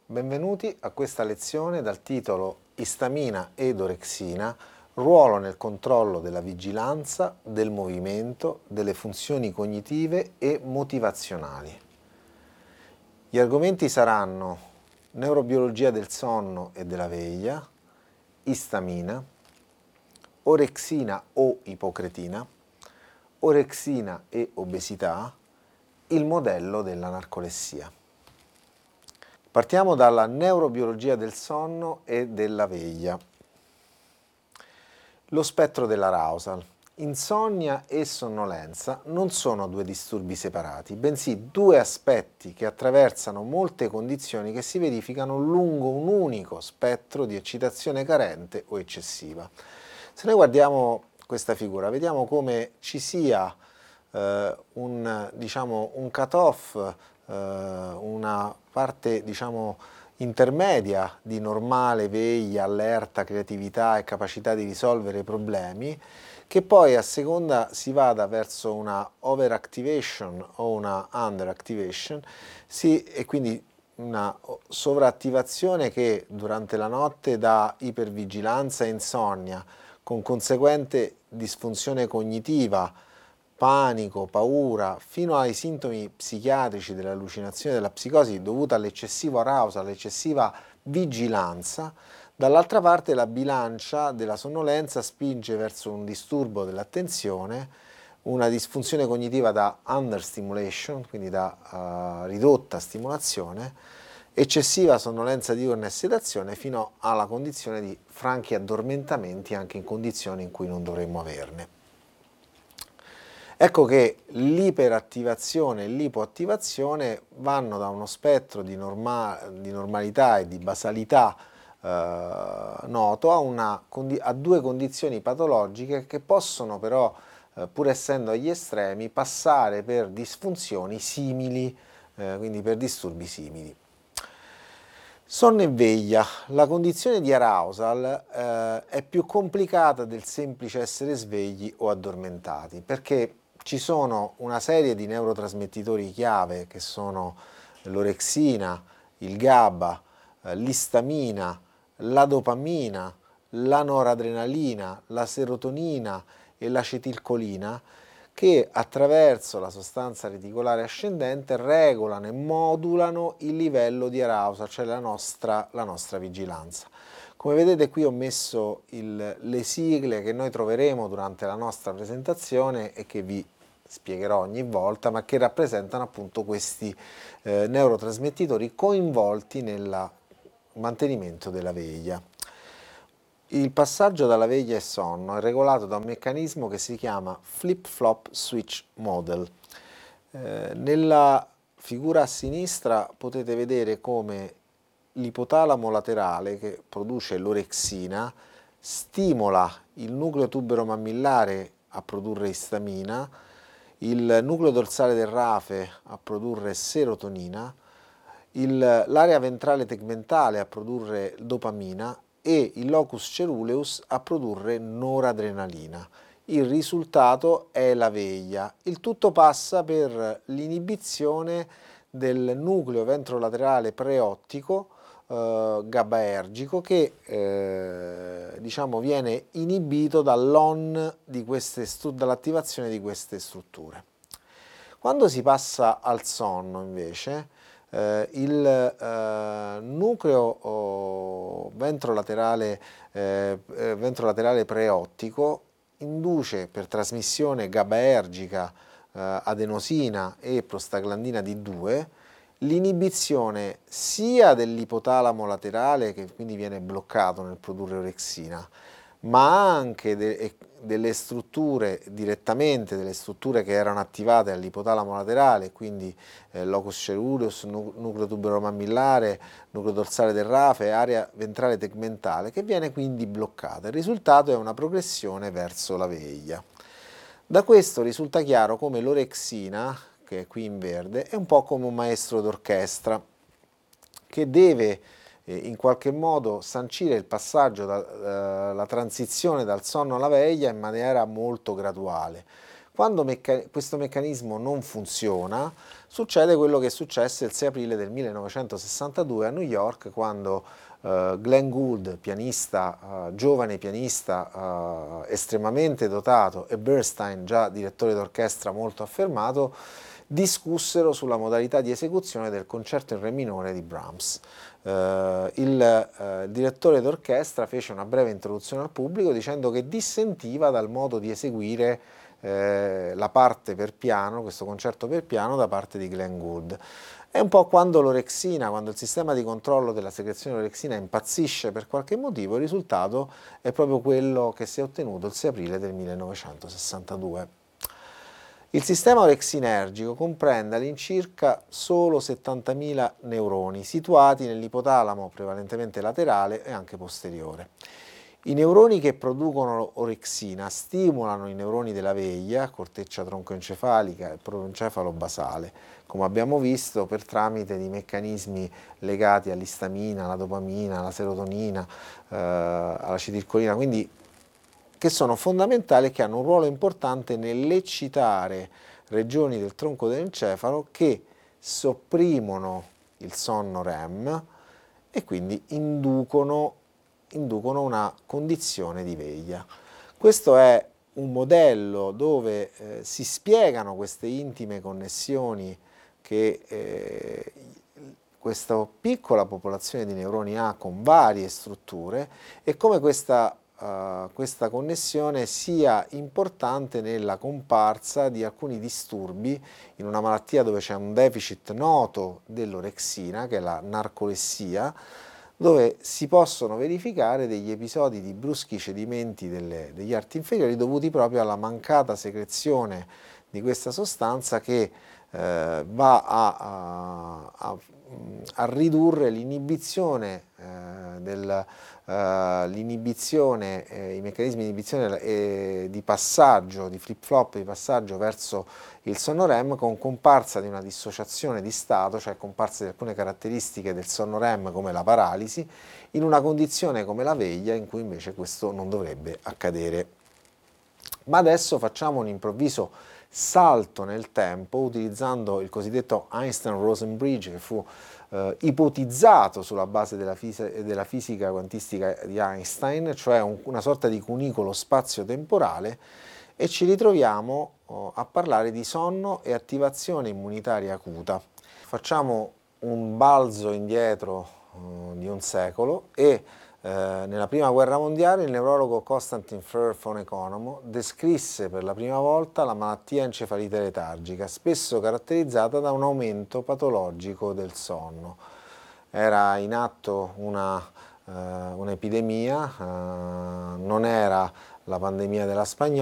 benvenuti a questa lezione dal titolo Istamina ed orexina, ruolo nel controllo della vigilanza, del movimento, delle funzioni cognitive e motivazionali. Gli argomenti saranno neurobiologia del sonno e della veglia, istamina, orexina o ipocretina, orexina e obesità, il modello della narcolessia. Partiamo dalla neurobiologia del sonno e della veglia. Lo spettro dell'arousal. Insonnia e sonnolenza non sono due disturbi separati, bensì due aspetti che attraversano molte condizioni che si verificano lungo un unico spettro di eccitazione carente o eccessiva. Se noi guardiamo questa figura, vediamo come ci sia un cut-off, una parte intermedia di normale veglia, allerta, creatività e capacità di risolvere i problemi, che poi a seconda si vada verso una overactivation o una underactivation e quindi una sovraattivazione che durante la notte dà ipervigilanza e insonnia con conseguente disfunzione cognitiva, panico, paura, fino ai sintomi psichiatrici dell'allucinazione e della psicosi dovuta all'eccessivo arousal, all'eccessiva vigilanza. Dall'altra parte la bilancia della sonnolenza spinge verso un disturbo dell'attenzione, una disfunzione cognitiva da understimulation, quindi da ridotta stimolazione, eccessiva sonnolenza diurna e sedazione fino alla condizione di franchi addormentamenti anche in condizioni in cui non dovremmo averne. Ecco che l'iperattivazione e l'ipoattivazione vanno da uno spettro di normalità e di basalità noto a due condizioni patologiche che possono però, pur essendo agli estremi, passare per disfunzioni simili, quindi per disturbi simili. Sonno e veglia. La condizione di arousal è più complicata del semplice essere svegli o addormentati, perché ci sono una serie di neurotrasmettitori chiave che sono l'orexina, il GABA, l'istamina, la dopamina, la noradrenalina, la serotonina e l'acetilcolina che attraverso la sostanza reticolare ascendente regolano e modulano il livello di arousal, cioè la nostra vigilanza. Come vedete qui ho messo le sigle che noi troveremo durante la nostra presentazione e che vi spiegherò ogni volta, ma che rappresentano appunto questi neurotrasmettitori coinvolti nel mantenimento della veglia. Il passaggio dalla veglia al sonno è regolato da un meccanismo che si chiama flip-flop switch model. Nella figura a sinistra potete vedere come l'ipotalamo laterale, che produce l'orexina, stimola il nucleo tubero-mammillare a produrre istamina, il nucleo dorsale del rafe a produrre serotonina, l'area ventrale tegmentale a produrre dopamina e il locus ceruleus a produrre noradrenalina. Il risultato è la veglia. Il tutto passa per l'inibizione del nucleo ventrolaterale preottico GABAergico che viene inibito dall'attivazione di queste strutture. Quando si passa al sonno invece il nucleo ventrolaterale preottico induce per trasmissione GABAergica adenosina e prostaglandina D2 l'inibizione sia dell'ipotalamo laterale, che quindi viene bloccato nel produrre orexina, ma anche delle strutture che erano attivate all'ipotalamo laterale, quindi locus ceruleus, nucleo tubero-mammillare, nucleo dorsale del rafe, area ventrale tegmentale, che viene quindi bloccata. Il risultato è una progressione verso la veglia. Da questo risulta chiaro come l'orexina, che è qui in verde, è un po' come un maestro d'orchestra che deve in qualche modo sancire il passaggio, la transizione dal sonno alla veglia in maniera molto graduale. Quando questo meccanismo non funziona, succede quello che successe il 6 aprile del 1962 a New York, quando Glenn Gould, pianista, giovane pianista estremamente dotato, e Bernstein, già direttore d'orchestra molto affermato, discussero sulla modalità di esecuzione del concerto in re minore di Brahms. Il direttore d'orchestra fece una breve introduzione al pubblico dicendo che dissentiva dal modo di eseguire la parte per piano, questo concerto per piano da parte di Glenn Gould. È un po' quando l'orexina, quando il sistema di controllo della secrezione dell'orexina impazzisce per qualche motivo, il risultato è proprio quello che si è ottenuto il 6 aprile del 1962. Il sistema orexinergico comprende all'incirca solo 70.000 neuroni situati nell'ipotalamo prevalentemente laterale e anche posteriore. I neuroni che producono orexina stimolano i neuroni della veglia, corteccia troncoencefalica e protoencefalo basale, come abbiamo visto per tramite di meccanismi legati all'istamina, alla dopamina, alla serotonina, all'acetilcolina, quindi che sono fondamentali e che hanno un ruolo importante nell'eccitare regioni del tronco dell'encefalo che sopprimono il sonno REM e quindi inducono una condizione di veglia. Questo è un modello dove si spiegano queste intime connessioni che questa piccola popolazione di neuroni ha con varie strutture e come questa connessione sia importante nella comparsa di alcuni disturbi in una malattia dove c'è un deficit noto dell'orexina, che è la narcolessia, dove si possono verificare degli episodi di bruschi cedimenti degli arti inferiori dovuti proprio alla mancata secrezione di questa sostanza che va a ridurre l'inibizione i meccanismi di inibizione di passaggio, di flip-flop di passaggio verso il sonno REM, con comparsa di una dissociazione di stato, cioè comparsa di alcune caratteristiche del sonno REM come la paralisi, in una condizione come la veglia in cui invece questo non dovrebbe accadere. Ma adesso facciamo un improvviso salto nel tempo utilizzando il cosiddetto Einstein-Rosen bridge, che fu ipotizzato sulla base della fisica quantistica di Einstein, cioè una sorta di cunicolo spazio-temporale, e ci ritroviamo a parlare di sonno e attivazione immunitaria acuta. Facciamo un balzo indietro di un secolo e nella prima guerra mondiale il neurologo Konstantin Feuer von Economo descrisse per la prima volta la malattia encefalite letargica, spesso caratterizzata da un aumento patologico del sonno. Era in atto un'epidemia, non era la pandemia della spagnola,